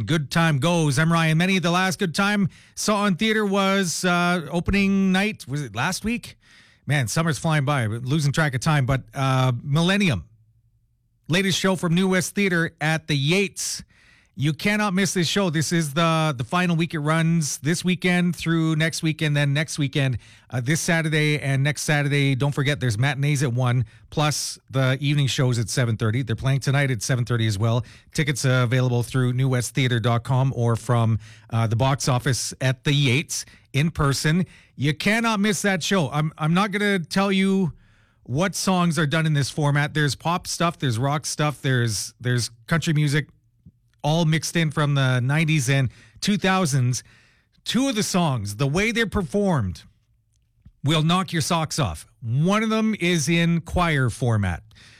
and Good Time Goes. I'm Ryan Many. The last Good Time saw in theater was opening night. Was it last week? Man, summer's flying by. We're losing track of time. But Millennium, latest show from New West Theater at the Yates. You cannot miss this show. This is the final week it runs, this weekend through next weekend, then next weekend, this Saturday and next Saturday. Don't forget, there's matinees at 1, plus the evening shows at 7:30. They're playing tonight at 7:30 as well. Tickets available through newwesttheater.com or from the box office at the Yates in person. You cannot miss that show. I'm not going to tell you what songs are done in this format. There's pop stuff, there's rock stuff, there's country music, all mixed in from the 90s and 2000s. Two of the songs, the way they're performed, will knock your socks off. One of them is in choir format.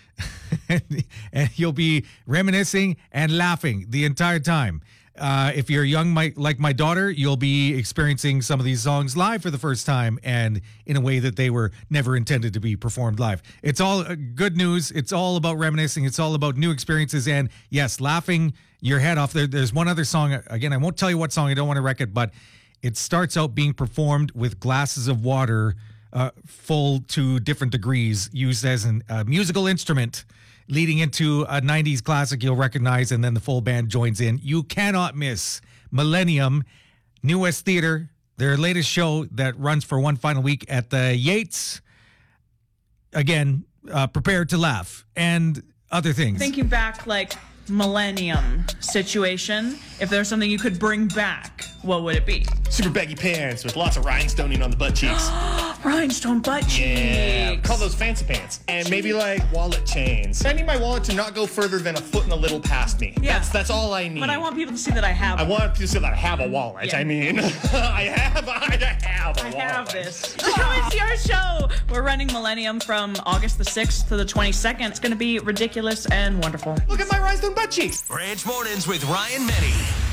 And you'll be reminiscing and laughing the entire time. If you're young, like my daughter, you'll be experiencing some of these songs live for the first time and in a way that they were never intended to be performed live. It's all good news. It's all about reminiscing. It's all about new experiences. And yes, laughing your head off. There's one other song. Again, I won't tell you what song. I don't want to wreck it, but it starts out being performed with glasses of water full to different degrees, used as a musical instrument, leading into a 90s classic you'll recognize, and then the full band joins in. You cannot miss Millennium, New West Theater, their latest show that runs for one final week at the Yates. Again, prepare to laugh and other things. Thinking back, like, Millennium situation, if there's something you could bring back, what would it be? Super baggy pants with lots of rhinestoning on the butt cheeks. Rhinestone butt cheeks. Yeah, call those fancy pants. And maybe like wallet chains. I need my wallet to not go further than a foot and a little past me. Yeah. That's all I need. But I want people to see that I have I want people to see that I have a wallet. Yeah. I mean, I have a wallet. I have this. So come and see our show. We're running Millennium from August the 6th to the 22nd. It's going to be ridiculous and wonderful. Look at my rhinestone butt cheeks. Ranch Mornings with Ryan Many.